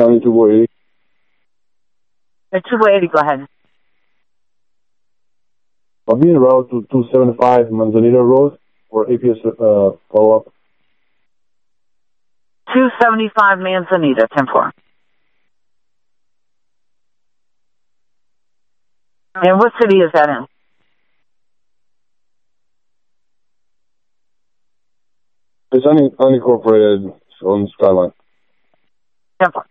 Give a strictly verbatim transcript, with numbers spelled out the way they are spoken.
County two four eighty. At two eighty, go ahead. I'll be en route to two seventy-five Manzanita Road for A P S uh, follow-up. two seventy-five Manzanita, ten four. And what city is that in? It's un unincorporated on Skyline. ten four.